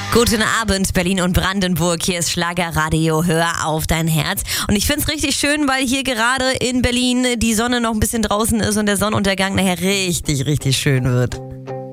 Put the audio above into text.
Guten Abend, Berlin und Brandenburg. Hier ist Schlagerradio. Hör auf dein Herz. Und ich find's richtig schön, weil hier gerade in Berlin die Sonne noch ein bisschen draußen ist und der Sonnenuntergang nachher richtig, richtig schön wird.